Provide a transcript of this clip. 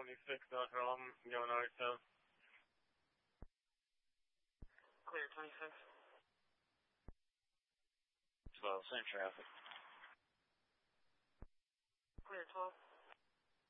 26, no problem. Going north south. Clear 26. 12, same traffic. Clear 12.